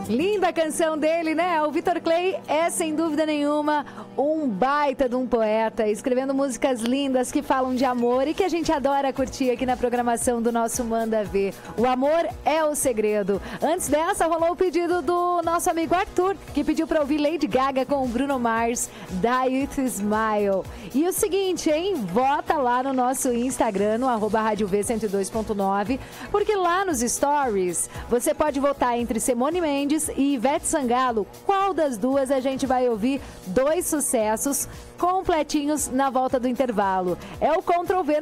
Linda a canção dele, né? O Vitor Clay é, sem dúvida nenhuma, um baita de um poeta, escrevendo músicas lindas que falam de amor e que a gente adora curtir aqui na programação do nosso Manda Ver. O amor é o segredo. Antes dessa, rolou o pedido do nosso amigo Arthur, que pediu para ouvir Lady Gaga com o Bruno Mars, Die With Smile. E o seguinte, hein? Vota lá no nosso Instagram, no @Rádio V 102.9, porque lá nos stories você pode votar entre Simone Mendes e Ivete Sangalo. Qual das duas a gente vai ouvir? 2 sucessos completinhos na volta do intervalo. É o Ctrl V